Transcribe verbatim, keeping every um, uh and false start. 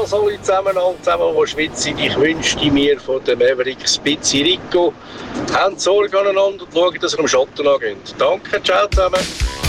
das alle zusammen, zusammen, die schwitzen. Ich wünsche mir von den Mavericks Pizzi Rico, habt Sorge aneinander und schaut, dass ihr am Schatten angeht. Danke, ciao zusammen.